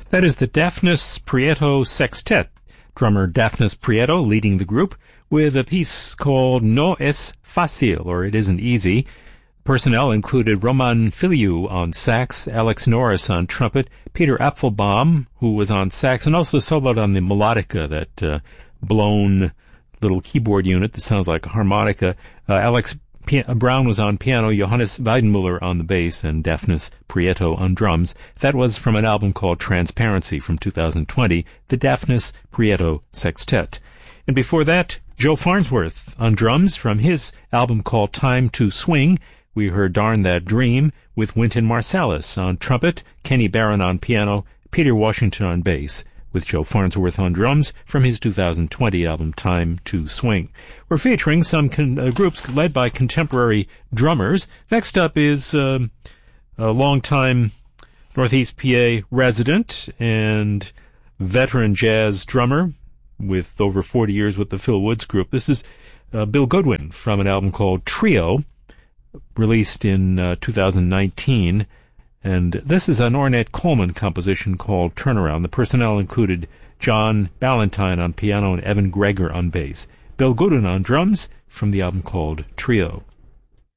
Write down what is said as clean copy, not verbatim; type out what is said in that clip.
That is the Daphnis Prieto Sextet. Drummer Daphnis Prieto leading the group with a piece called No es fácil, or It Isn't Easy. Personnel included Roman Filiu on sax, Alex Norris on trumpet, Peter Apfelbaum, who was on sax, and also soloed on the melodica, that blown little keyboard unit that sounds like a harmonica. Alex Brown was on piano, Johannes Weidenmuller on the bass, and Daphnis Prieto on drums. That was from an album called Transparency from 2020, the Daphnis Prieto Sextet. And before that, Joe Farnsworth on drums from his album called Time to Swing. We heard Darn That Dream with Wynton Marsalis on trumpet, Kenny Barron on piano, Peter Washington on bass, with Joe Farnsworth on drums from his 2020 album Time to Swing. We're featuring some groups led by contemporary drummers. Next up is a longtime Northeast PA resident and veteran jazz drummer with over 40 years with the Phil Woods Group. This is Bill Goodwin from an album called Trio, released in 2019. And this is an Ornette Coleman composition called Turnaround. The personnel included John Ballantyne on piano and Evan Greger on bass. Bill Goodwin on drums from the album called Trio.